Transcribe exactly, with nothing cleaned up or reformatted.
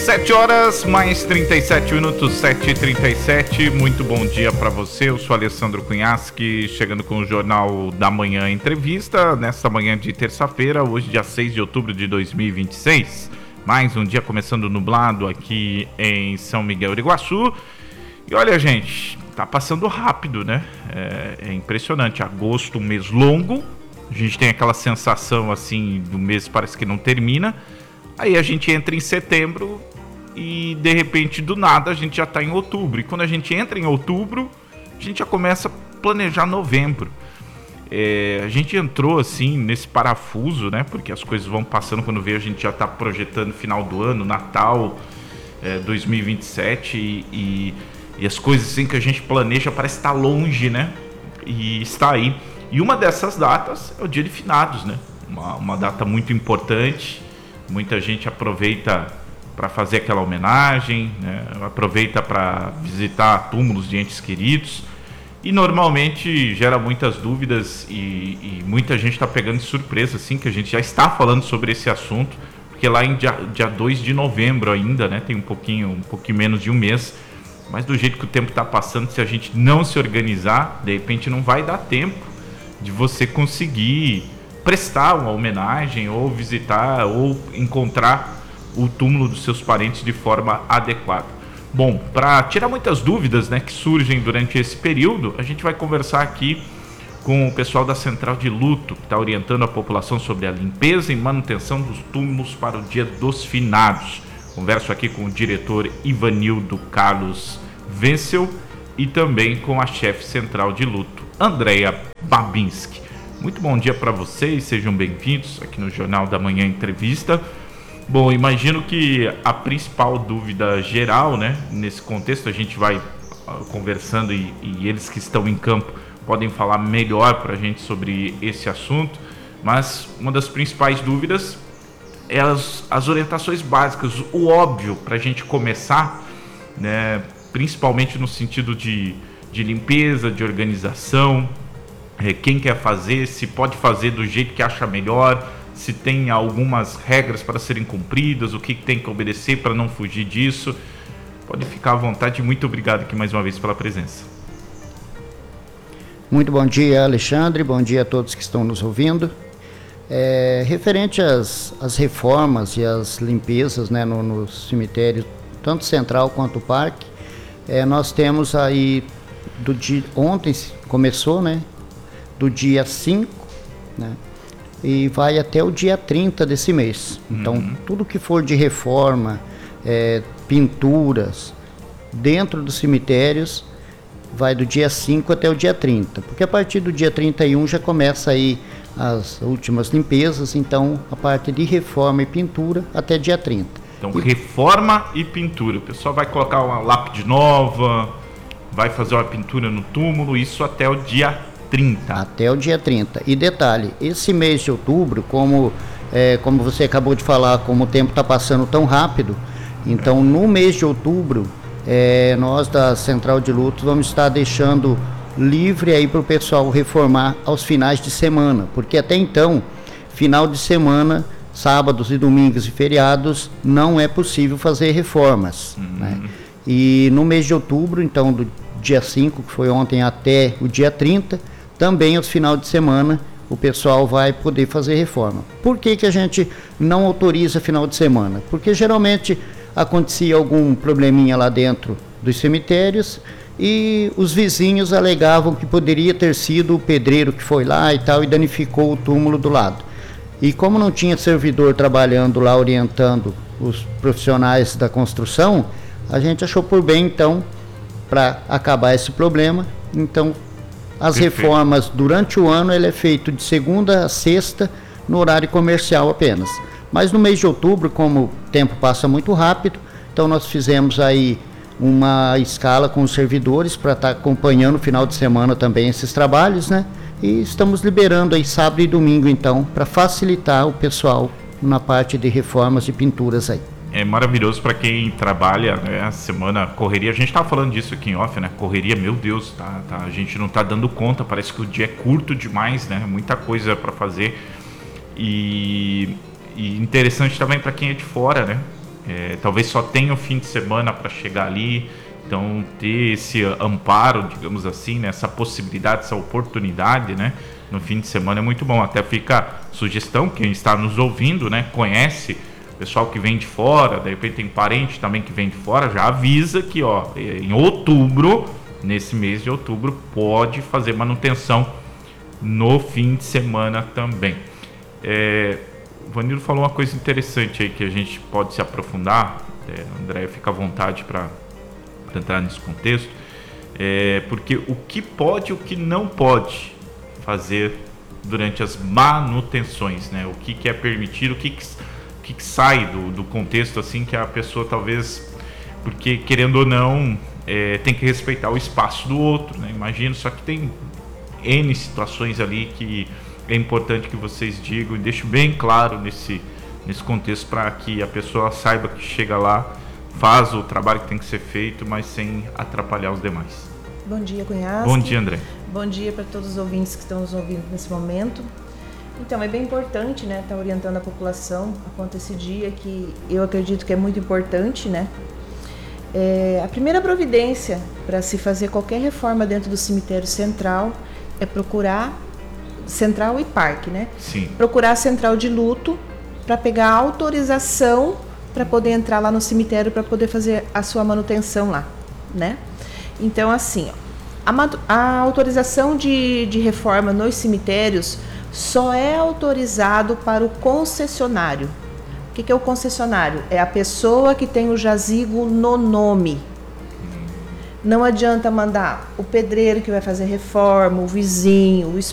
sete horas mais trinta e sete minutos, sete e trinta e sete. Muito bom dia para você. Eu sou Alessandro Cunhaschi, chegando com o Jornal da Manhã Entrevista, nesta manhã de terça-feira, hoje dia seis de outubro de dois mil e vinte e seis. Mais um dia começando nublado aqui em São Miguel do Iguaçu. E olha, gente, tá passando rápido, né? É, é impressionante. Agosto, um mês longo. A gente tem aquela sensação assim, do mês parece que não termina. Aí a gente entra em setembro e de repente do nada a gente já está em outubro. E quando a gente entra em outubro, a gente já começa a planejar novembro. É, a gente entrou assim nesse parafuso, né? Porque as coisas vão passando, quando vê a gente já está projetando final do ano, Natal, é, dois mil e vinte e sete e, e, e as coisas assim que a gente planeja parece estar longe, né? E está aí. E uma dessas datas é o Dia de Finados, né? Uma, uma data muito importante. Muita gente aproveita para fazer aquela homenagem, né? Aproveita para visitar túmulos de entes queridos. E normalmente gera muitas dúvidas e, e muita gente está pegando de surpresa, assim, que a gente já está falando sobre esse assunto, porque lá em dia, dia dois de novembro ainda, né? Tem um pouquinho, um pouquinho menos de um mês. Mas do jeito que o tempo está passando, se a gente não se organizar, de repente não vai dar tempo de você conseguir prestar uma homenagem ou visitar ou encontrar o túmulo dos seus parentes de forma adequada. Bom, para tirar muitas dúvidas, né, que surgem durante esse período, a gente vai conversar aqui com o pessoal da Central de Luto, que está orientando a população sobre a limpeza e manutenção dos túmulos para o Dia dos Finados. Converso aqui com o diretor Ivanildo Carlos Wenzel e também com a chefe central de luto, Andréia Babinski. Muito bom dia para vocês, sejam bem-vindos aqui no Jornal da Manhã Entrevista. Bom, imagino que a principal dúvida geral, né, nesse contexto, a gente vai uh, conversando e, e eles que estão em campo podem falar melhor para a gente sobre esse assunto, mas uma das principais dúvidas é as, as orientações básicas, o óbvio para a gente começar, né, principalmente no sentido de, de limpeza, de organização, é, quem quer fazer, se pode fazer do jeito que acha melhor, se tem algumas regras para serem cumpridas, o que tem que obedecer para não fugir disso. Pode ficar à vontade. Muito obrigado aqui mais uma vez pela presença. Muito bom dia, Alexandre, bom dia a todos que estão nos ouvindo. É, referente às, às reformas e às limpezas, né, no, no cemitério, tanto central quanto o parque, é, nós temos aí, do dia, ontem começou, né, do dia cinco, né, e vai até o dia trinta desse mês. Então, uhum. tudo que for de reforma, é, pinturas, dentro dos cemitérios, vai do dia cinco até o dia trinta. Porque a partir do dia trinta e um já começa aí as últimas limpezas, então a parte de reforma e pintura até dia trinta. Então, e... reforma e pintura. O pessoal vai colocar uma lápide nova, vai fazer uma pintura no túmulo, isso até o dia trinta. Até o dia trinta. E detalhe, esse mês de outubro, como, é, como você acabou de falar, como o tempo está passando tão rápido, então é. no mês de outubro, é, nós da Central de Luto vamos estar deixando livre aí para o pessoal reformar aos finais de semana, porque até então, final de semana, sábados e domingos e feriados, não é possível fazer reformas. Uhum. Né? E no mês de outubro, então do dia cinco, que foi ontem, até o dia trinta, também aos final de semana o pessoal vai poder fazer reforma. Por que que a gente não autoriza final de semana? Porque geralmente acontecia algum probleminha lá dentro dos cemitérios e os vizinhos alegavam que poderia ter sido o pedreiro que foi lá e tal e danificou o túmulo do lado. E como não tinha servidor trabalhando lá orientando os profissionais da construção, a gente achou por bem então, para acabar esse problema, então as Perfeito. reformas durante o ano ele é feito de segunda a sexta no horário comercial apenas. Mas no mês de outubro, como o tempo passa muito rápido, então nós fizemos aí uma escala com os servidores para estar tá acompanhando no final de semana também esses trabalhos, né? E estamos liberando aí sábado e domingo então para facilitar o pessoal na parte de reformas e pinturas aí. É maravilhoso para quem trabalha, né, a semana, correria, a gente estava falando disso aqui em off, né, correria, meu Deus, tá, tá, a gente não está dando conta, parece que o dia é curto demais, né, muita coisa para fazer, e, e interessante também para quem é de fora, né, é, talvez só tenha o fim de semana para chegar ali. Então, ter esse amparo, digamos assim, né, essa possibilidade, essa oportunidade, né, no fim de semana é muito bom. Até fica a sugestão, quem está nos ouvindo, né, conhece pessoal que vem de fora, de repente tem parente também que vem de fora, já avisa que, ó, em outubro, nesse mês de outubro, pode fazer manutenção no fim de semana também. É, o Vanildo falou uma coisa interessante aí que a gente pode se aprofundar. É, André, fica à vontade para entrar nesse contexto, é, porque o que pode e o que não pode fazer durante as manutenções, né? O que, que é permitido, o que, que, o que, que sai do, do contexto, assim, que a pessoa talvez, porque querendo ou não, é, tem que respeitar o espaço do outro, né? Imagino, só que tem N situações ali que é importante que vocês digam e deixem bem claro nesse, nesse contexto, para que a pessoa saiba que chega lá, faz o trabalho que tem que ser feito, mas sem atrapalhar os demais. Bom dia, Cunhasque. Bom dia, André. Bom dia para todos os ouvintes que estão nos ouvindo nesse momento. Então, é bem importante, né, estar orientando a população quanto a esse dia, que eu acredito que é muito importante, né? É, a primeira providência para se fazer qualquer reforma dentro do cemitério central é procurar, central e parque, né? Sim. Procurar a central de luto para pegar a autorização para poder entrar lá no cemitério, para poder fazer a sua manutenção lá, né? Então, assim, ó, a, a autorização de, de reforma nos cemitérios só é autorizado para o concessionário. O que, que é o concessionário? É a pessoa que tem o jazigo no nome. Não adianta mandar o pedreiro que vai fazer reforma, o vizinho,